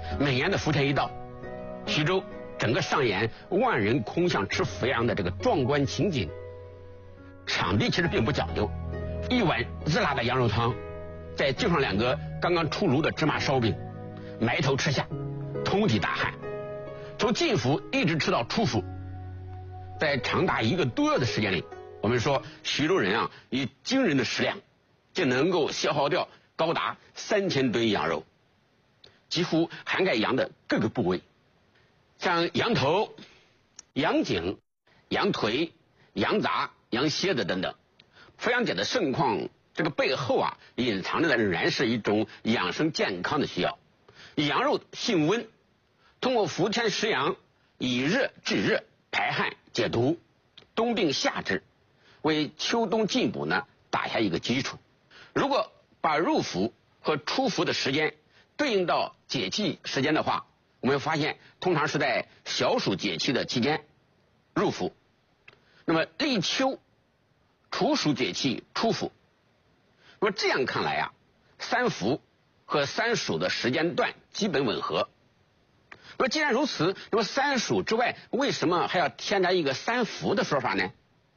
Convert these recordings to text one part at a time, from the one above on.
每年的伏天一到，徐州整个上演万人空巷吃肥羊的这个壮观情景。场地其实并不讲究，一碗热辣的羊肉汤，再就上2个刚刚出炉的芝麻烧饼，埋头吃下，通体大汗。从进府一直吃到出府，在长达1个多月的时间里，我们说徐州人啊，以惊人的食量就能够消耗掉高达3000吨羊肉，几乎涵盖羊的各个部位，像羊头、羊颈、羊腿、羊杂、羊蝎子等等。肥羊节的盛况，这个背后啊，隐藏着的仍然是一种养生健康的需要。羊肉性温，通过伏天食羊，以热制热，排汗解毒，冬病夏治，为秋冬进补呢打下一个基础。如果把入伏和出伏的时间对应到节气时间的话，我们会发现通常是在小暑节气的期间入伏，那么立秋处暑节气出伏。那么这样看来啊，3伏和3暑的时间段基本吻合。那么既然如此，那么3暑之外为什么还要添加一个3伏的说法呢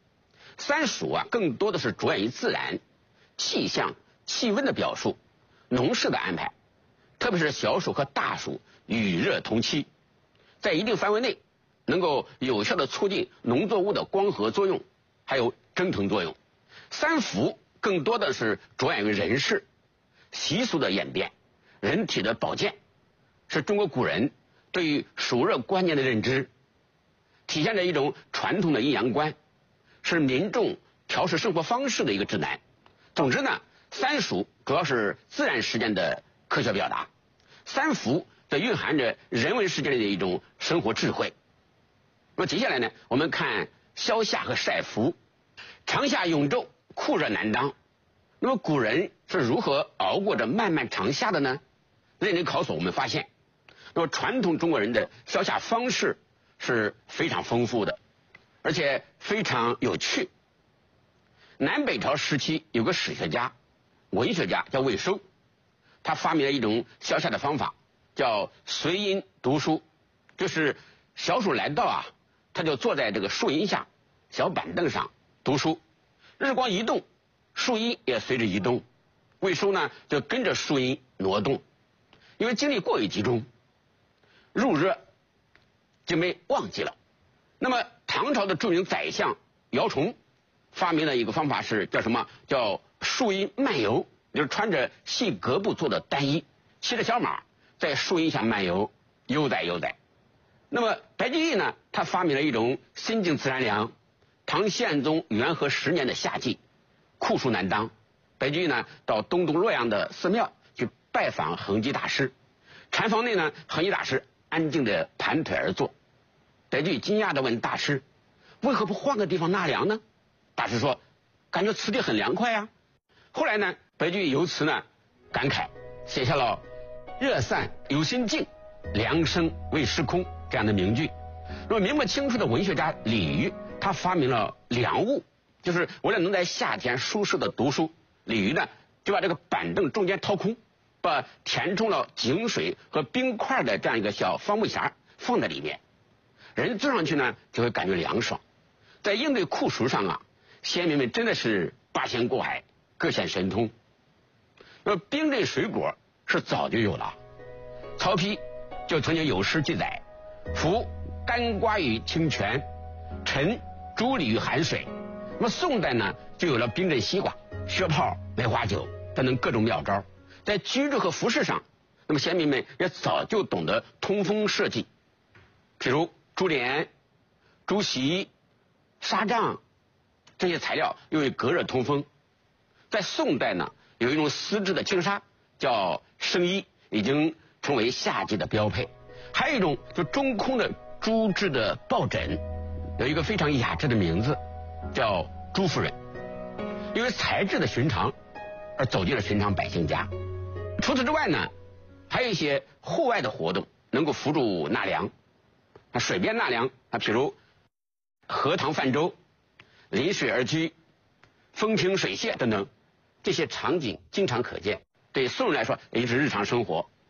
？3暑啊，更多的是着眼于自然气象气温的表述，农事的安排，特别是小暑和大暑雨热同期，在一定范围内能够有效的促进农作物的光合作用，还有蒸腾作用。3伏更多的是着眼于人事习俗的演变，人体的保健，是中国古人对于暑热观念的认知，体现着一种传统的阴阳观，是民众调试生活方式的一个指南。总之呢，3暑主要是自然事件的科学表达，3伏则蕴含着人文世界里的一种生活智慧。那么接下来呢，我们看消夏和晒伏。长夏永昼，酷热难当。那么古人是如何熬过这漫漫长夏的呢？认真考索我们发现，那么传统中国人的消夏方式是非常丰富的，而且非常有趣。南北朝时期有个史学家、文学家叫魏收，他发明了一种消夏的方法，叫随阴读书。就是小暑来到啊，他就坐在这个树荫下小板凳上读书，日光一动，树荫也随着移动，魏收呢就跟着树荫挪动。因为精力过于集中，入热就没忘记了。那么唐朝的著名宰相姚崇发明了一个方法，是叫什么？叫树荫漫游，就是穿着细格布做的单衣，骑着小马在树荫下漫游，悠哉悠哉。那么白居易呢，他发明了一种心静自然凉。唐宪宗元和10年的夏季，酷暑难当，白居易呢到东都洛阳的寺庙去拜访恒基大师。禅房内呢，恒基大师安静地盘腿而坐。白居易惊讶地问大师，为何不换个地方纳凉呢？大师说，感觉此地很凉快啊。后来呢，白居易由此呢感慨，写下了热散有心静，凉生未失空这样的名句。那么明末清初的文学家李渔，他发明了凉屋，就是为了能在夏天舒适的读书，李渔呢就把这个板凳中间掏空，把填充了井水和冰块的这样一个小方木匣放在里面，人坐上去呢就会感觉凉爽。在应对酷暑上啊，先民们真的是八仙过海，各显神通。那么冰镇水果是早就有了，曹丕就曾经有诗记载，服干瓜于清泉，陈猪梨于寒水。那么宋代呢就有了冰镇西瓜、血泡梅花酒等等各种妙招。在居住和服饰上，那么先民们也早就懂得通风设计，譬如珠帘、珠席、纱帐这些材料用于隔热通风。在宋代呢，有一种丝质的轻纱叫生衣，已经成为夏季的标配。还有一种就中空的珠制的抱枕，有一个非常雅致的名字叫朱夫人，因为材质的寻常而走进了寻常百姓家。除此之外呢，还有一些户外的活动能够辅助纳凉。水边纳凉譬如荷塘泛舟、临水而居、风平水榭等等，这些场景经常可见，对宋人来说也就是日常生活。